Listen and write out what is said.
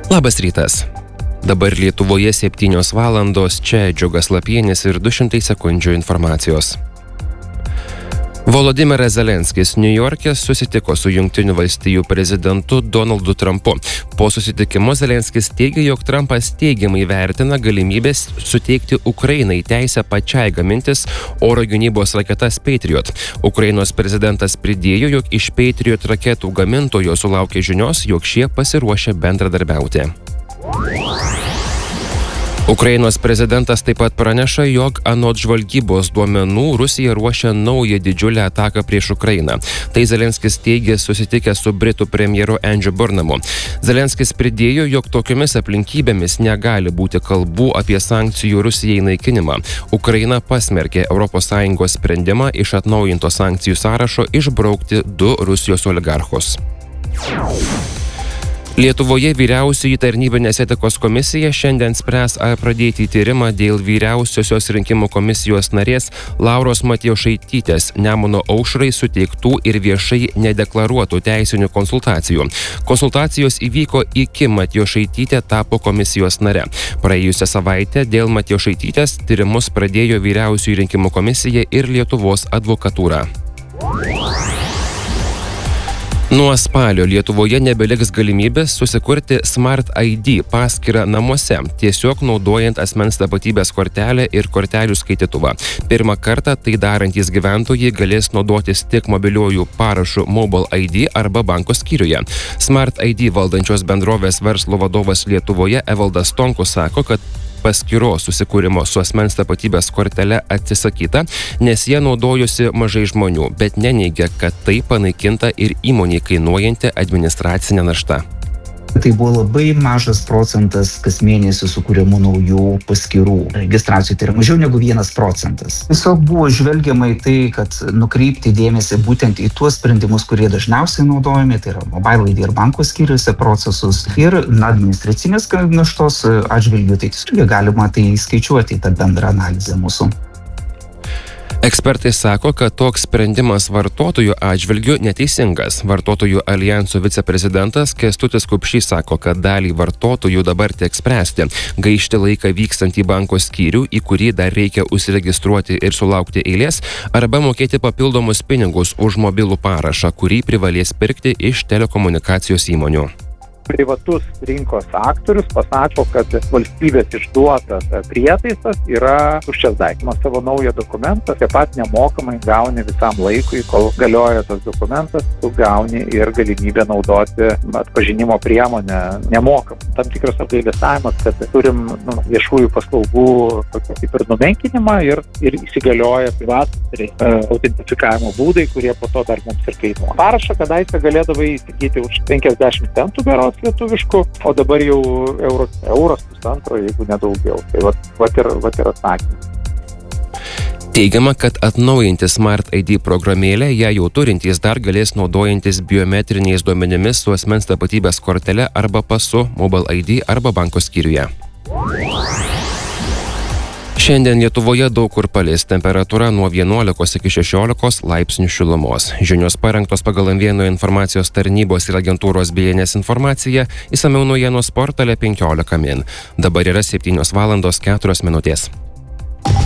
Labas rytas. Dabar Lietuvoje 7 valandos, čia Džiugas Lapienis ir 200 sekundžių informacijos. Volodymyras Zelenskis Niujorke susitiko su Jungtinių valstijų prezidentu Donaldu Trumpu. Po susitikimo Zelenskis teigė, jog Trumpas teigiamai vertina galimybės suteikti Ukrainai teisę pačiai gamintis oro gynybos raketas Patriot. Ukrainos prezidentas pridėjo, jog iš Patriot raketų gamintojo sulaukė žinios, jog šie pasiruošę bendradarbiauti. Ukrainos prezidentas taip pat praneša, jog anot žvalgybos duomenų Rusija ruošia naują didžiulę ataką prieš Ukrainą. Tai Zelenskis teigė susitikęs su Britų premjeru Andrew Burnamu. Zelenskis pridėjo, jog tokiomis aplinkybėmis negali būti kalbų apie sankcijų Rusijai naikinimą. Ukraina pasmerkė ES sprendimą iš atnaujinto sankcijų sąrašo išbraukti 2 Rusijos oligarchus. Lietuvoje vyriausioji tarnybinės etikos komisija šiandien spręs, ar pradėti tyrimą dėl vyriausiosios rinkimų komisijos narės Lauros Matjošaitytės Nemuno aušrai suteiktų ir viešai nedeklaruotų teisinių konsultacijų. Konsultacijos įvyko iki Matjošaitytė tapo komisijos nare. Praėjusią savaitę dėl Matjošaitytės tyrimus pradėjo vyriausioji rinkimų komisija ir Lietuvos advokatūra. Nuo spalio Lietuvoje nebeliks galimybės susikurti Smart ID paskyrą namuose, tiesiog naudojant asmens tapatybės kortelę ir kortelių skaitytuvą. Pirmą kartą tai darantys gyventojai galės naudotis tik mobiliuoju parašu Mobile ID arba banko skyriuje. Smart ID valdančios bendrovės verslo vadovas Lietuvoje Evaldas Stonkus sako, kad paskyros susikūrimo su asmens tapatybės kortele atsisakyta, nes jie naudojosi mažai žmonių, bet neneigia, kad tai panaikinta ir įmonei kainuojanti administracinė našta. Tai buvo labai mažas procentas kas mėnesį sukūrimų naujų paskyrų registracijų, tai yra mažiau negu 1%. Tiesiog buvo žvelgiama į tai, kad nukreipti dėmesį būtent į tuos sprendimus, kurie dažniausiai naudojami, tai yra Mobile ID ir banko skyriuose procesus ir administracinės naštos atžvilgių, tai tiesiog galima tai skaičiuoti į tą bendrą analizę mūsų. Ekspertai sako, kad toks sprendimas vartotojų atžvilgių neteisingas. Vartotojų aljanso viceprezidentas Kęstutis Kupšys sako, kad dalį vartotojų dabar teks spręsti, gaišti laiką vykstant į banko skyrių, į kurį dar reikia užsiregistruoti ir sulaukti eilės, arba mokėti papildomus pinigus už mobilų parašą, kurį privalės pirkti iš telekomunikacijos įmonių. Privatus rinkos aktorius pasako, kad valstybės išduotas prietaisas yra tuščias daiktas. Savo naują dokumentą taip pat nemokamai gauni visam laikui, kol galioja tas dokumentas, tu gauni ir galimybę naudoti atpažinimo priemonę nemokamai. Tam tikras apgailestavimas, kad turim viešųjų paslaugų tokį kaip ir numenkinimą ir įsigalioja privatus autentifikavimo būdai, kurie po to dar mums ir kainuoja. Parašą kadaise galėdavai įsigyti už 50 centų berods lietuviškų, o dabar jau euras pusantro, jeigu nedaugiau. Tai vat ir atsakymas. Teigiama, kad atnaujinti Smart ID programėlę, ją jau turintys dar galės naudojantis biometriniais duomenimis su asmens tapatybės kortele arba pasu, Mobile ID arba banko skyriuje. Šiandien Lietuvoje daug kur palis, temperatūra nuo 11 iki 16 laipsnių šilumos. Žinios parengtos pagal M1 informacijos tarnybos ir agentūros BNS informaciją, išsamiau naujienos portale 15 min. Dabar yra 7 valandos 4 minutės.